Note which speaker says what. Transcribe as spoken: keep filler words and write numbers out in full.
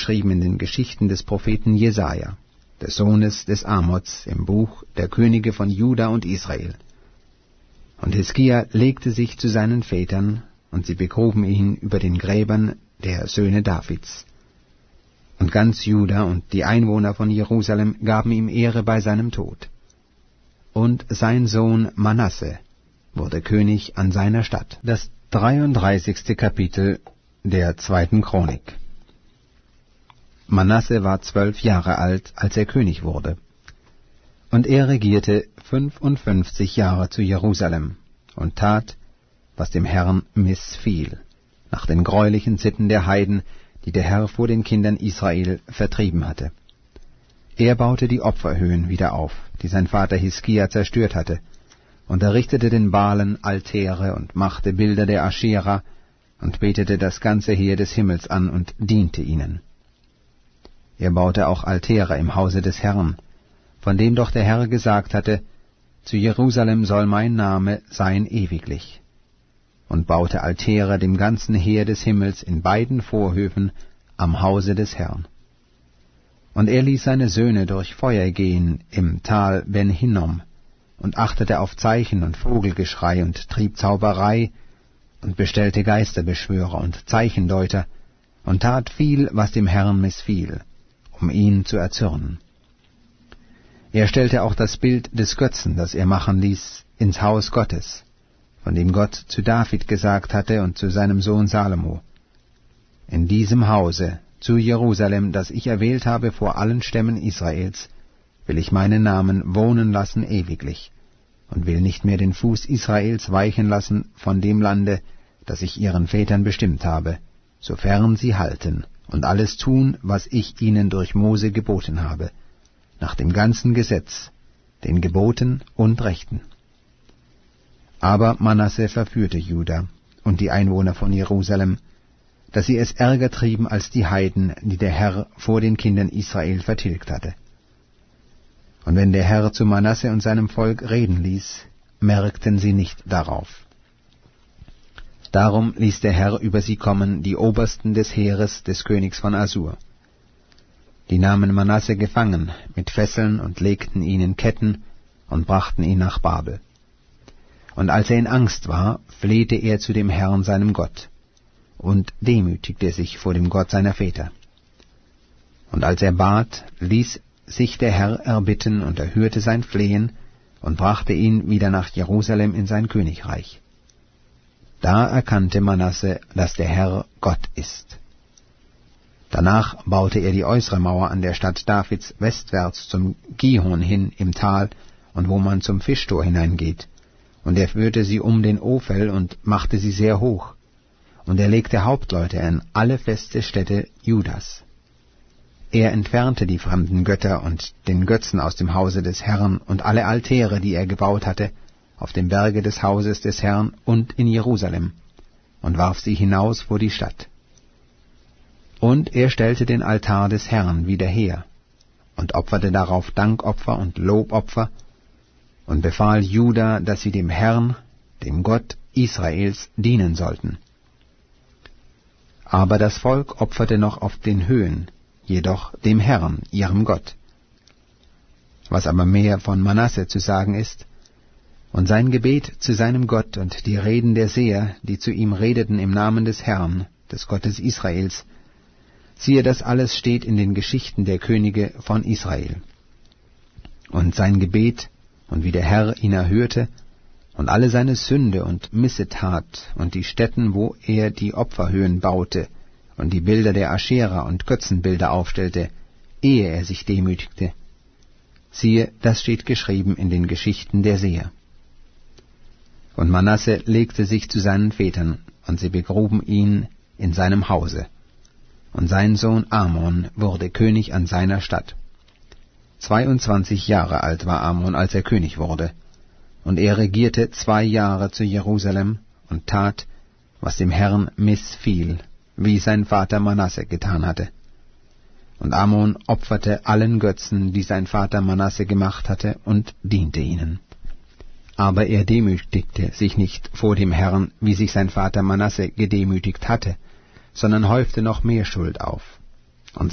Speaker 1: geschrieben in den Geschichten des Propheten Jesaja, des Sohnes des Amoz, im Buch der Könige von Juda und Israel. Und Hiskia legte sich zu seinen Vätern, und sie begruben ihn über den Gräbern der Söhne Davids. Und ganz Juda und die Einwohner von Jerusalem gaben ihm Ehre bei seinem Tod. Und sein Sohn Manasse wurde König an seiner Stadt. Das dreiunddreißigste Kapitel der zweiten Chronik. Manasse war zwölf Jahre alt, als er König wurde. Und er regierte fünfundfünfzig Jahre zu Jerusalem und tat, was dem Herrn missfiel, nach den greulichen Sitten der Heiden, die der Herr vor den Kindern Israel vertrieben hatte. Er baute die Opferhöhen wieder auf, die sein Vater Hiskia zerstört hatte, und errichtete den Baalen Altäre und machte Bilder der Aschera und betete das ganze Heer des Himmels an und diente ihnen. Er baute auch Altäre im Hause des Herrn, von dem doch der Herr gesagt hatte, zu Jerusalem soll mein Name sein ewiglich, und baute Altäre dem ganzen Heer des Himmels in beiden Vorhöfen am Hause des Herrn. Und er ließ seine Söhne durch Feuer gehen im Tal Ben Hinnom, und achtete auf Zeichen und Vogelgeschrei und trieb Zauberei und bestellte Geisterbeschwörer und Zeichendeuter und tat viel, was dem Herrn missfiel, um ihn zu erzürnen. Er stellte auch das Bild des Götzen, das er machen ließ, ins Haus Gottes, von dem Gott zu David gesagt hatte und zu seinem Sohn Salomo: In diesem Hause, zu Jerusalem, das ich erwählt habe vor allen Stämmen Israels, will ich meinen Namen wohnen lassen ewiglich, und will nicht mehr den Fuß Israels weichen lassen von dem Lande, das ich ihren Vätern bestimmt habe, sofern sie halten und alles tun, was ich ihnen durch Mose geboten habe, nach dem ganzen Gesetz, den Geboten und Rechten. Aber Manasse verführte Juda und die Einwohner von Jerusalem, dass sie es ärger trieben als die Heiden, die der Herr vor den Kindern Israel vertilgt hatte. Und wenn der Herr zu Manasse und seinem Volk reden ließ, merkten sie nicht darauf. Darum ließ der Herr über sie kommen die Obersten des Heeres des Königs von Assur. Die nahmen Manasse gefangen mit Fesseln und legten ihn in Ketten und brachten ihn nach Babel. Und als er in Angst war, flehte er zu dem Herrn seinem Gott und demütigte sich vor dem Gott seiner Väter. Und als er bat, ließ sich der Herr erbitten und erhörte sein Flehen und brachte ihn wieder nach Jerusalem in sein Königreich. Da erkannte Manasse, dass der Herr Gott ist. Danach baute er die äußere Mauer an der Stadt Davids westwärts zum Gihon hin im Tal und wo man zum Fischtor hineingeht, und er führte sie um den Ophel und machte sie sehr hoch, und er legte Hauptleute an alle feste Städte Judas. Er entfernte die fremden Götter und den Götzen aus dem Hause des Herrn und alle Altäre, die er gebaut hatte, auf dem Berge des Hauses des Herrn und in Jerusalem, und warf sie hinaus vor die Stadt. Und er stellte den Altar des Herrn wieder her, und opferte darauf Dankopfer und Lobopfer, und befahl Juda, dass sie dem Herrn, dem Gott Israels, dienen sollten. Aber das Volk opferte noch auf den Höhen, jedoch dem Herrn, ihrem Gott. Was aber mehr von Manasse zu sagen ist, und sein Gebet zu seinem Gott und die Reden der Seher, die zu ihm redeten im Namen des Herrn, des Gottes Israels, siehe, das alles steht in den Geschichten der Könige von Israel. Und sein Gebet, und wie der Herr ihn erhörte, und alle seine Sünde und Missetat, und die Stätten, wo er die Opferhöhen baute, und die Bilder der Aschera und Götzenbilder aufstellte, ehe er sich demütigte. Siehe, das steht geschrieben in den Geschichten der Seher. Und Manasse legte sich zu seinen Vätern, und sie begruben ihn in seinem Hause. Und sein Sohn Amon wurde König an seiner Stadt. Zweiundzwanzig Jahre alt war Amon, als er König wurde, und er regierte zwei Jahre zu Jerusalem und tat, was dem Herrn missfiel, wie sein Vater Manasse getan hatte. Und Amon opferte allen Götzen, die sein Vater Manasse gemacht hatte, und diente ihnen. Aber er demütigte sich nicht vor dem Herrn, wie sich sein Vater Manasse gedemütigt hatte, sondern häufte noch mehr Schuld auf.